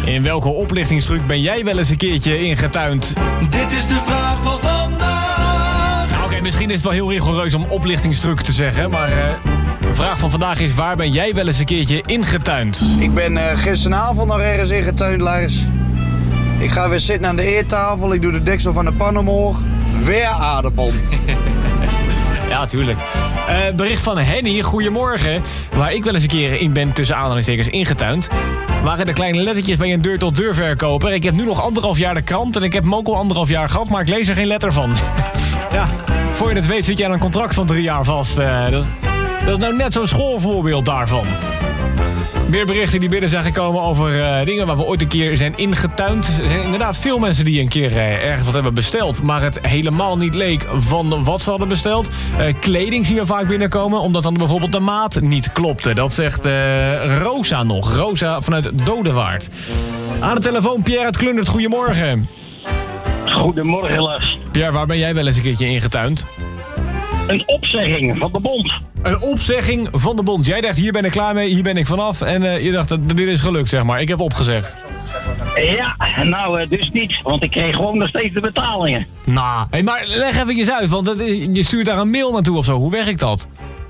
In welke oplichtingstruc ben jij wel eens een keertje ingetuind? Dit is de vraag van vandaag. Nou, oké, misschien is het wel heel rigoureus om oplichtingstruc te zeggen, maar de vraag van vandaag is: waar ben jij wel eens een keertje ingetuind? Ik ben gisteravond nog ergens ingetuind, Lars. Ik ga weer zitten aan de eettafel. Ik doe de deksel van de pan omhoog. Weer aardappel. Ja, tuurlijk. Bericht van Henny, goedemorgen. Waar ik wel eens een keer in ben, tussen aanhalingstekens, ingetuind, waren de kleine lettertjes bij een deur-tot-deur verkoper. Ik heb nu nog 1,5 jaar de krant en ik heb hem ook al 1,5 jaar gehad, maar ik lees er geen letter van. Ja, voor je het weet zit je aan een contract van 3 jaar vast. Dat is nou net zo'n schoolvoorbeeld daarvan. Meer berichten die binnen zijn gekomen over dingen waar we ooit een keer zijn ingetuind. Er zijn inderdaad veel mensen die een keer ergens wat hebben besteld, maar het helemaal niet leek van wat ze hadden besteld. Kleding zien we vaak binnenkomen, omdat dan bijvoorbeeld de maat niet klopte. Dat zegt Rosa nog. Rosa vanuit Dodewaard. Aan de telefoon Pierre uit Klundert, goedemorgen. Goedemorgen, Lars. Pierre, waar ben jij wel eens een keertje ingetuind? Een opzegging van de bond. Een opzegging van de bond. Jij dacht, hier ben ik klaar mee, hier ben ik vanaf. En je dacht, dit is gelukt, zeg maar. Ik heb opgezegd. Ja, nou dus niet. Want ik kreeg gewoon nog steeds de betalingen. Nou, hey, maar leg even uit, want je stuurt daar een mail naartoe of zo. Hoe werkt dat?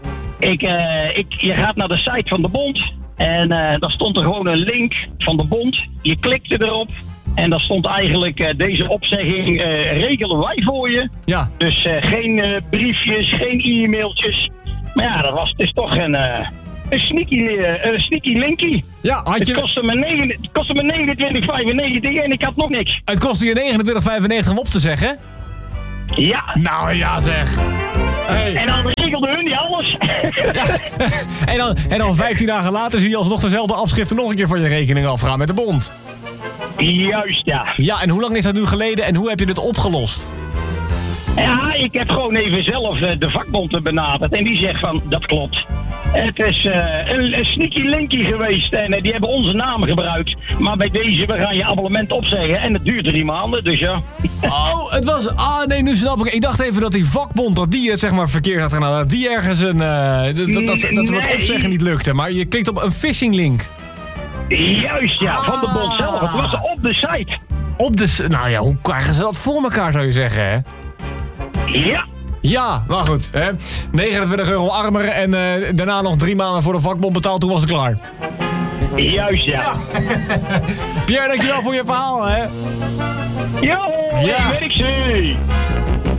Je gaat naar de site van de bond. En daar stond er gewoon een link van de bond. Je klikte erop. En daar stond eigenlijk, deze opzegging regelen wij voor je. Ja. Dus geen briefjes, geen e-mailtjes. Maar ja, dat was dus toch een sneaky linkie. Ja, had je... Het kostte me 29,95 en ik had nog niks. Het kostte je 29,95 om op te zeggen? Ja. Nou ja, zeg. Hey. En dan regelde hun die alles. Ja. En dan 15 dagen later zie je alsnog dezelfde afschriften nog een keer van je rekening afgaan met de bond. Juist, ja. Ja, en hoe lang is dat nu geleden en hoe heb je dit opgelost? Ja, ik heb gewoon even zelf de vakbond benaderd en die zegt van, dat klopt. Het is een sneaky linkie geweest en die hebben onze naam gebruikt. Maar bij deze, we gaan je abonnement opzeggen en het duurt 3 maanden, dus ja. Oh, het was... Ah, nee, nu snap ik. Ik dacht even dat die vakbond, dat die het zeg maar verkeerd had gedaan. Dat die ergens een... dat ze wat opzeggen niet lukte. Maar je klikt op een phishing link. Juist, ja, van de bond zelf. Het was op de site. Nou ja, hoe krijgen ze dat voor elkaar, zou je zeggen, hè? Ja. Ja, maar goed. Hè? 29 euro armer en daarna nog 3 maanden voor de vakbond betaald. Toen was het klaar. Juist, ja. Pierre, dankjewel voor je verhaal, hè? Jo, ja. weet ik ze.